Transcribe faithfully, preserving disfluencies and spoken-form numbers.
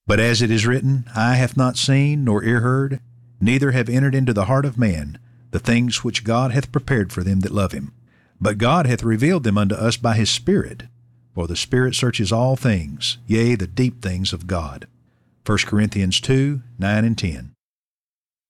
But as it is written, Eye hath not seen, nor ear heard, neither have entered into the heart of man, the things which God hath prepared for them that love him. But God hath revealed them unto us by his Spirit. For the Spirit searches all things, yea, the deep things of God. First Corinthians two, nine and ten.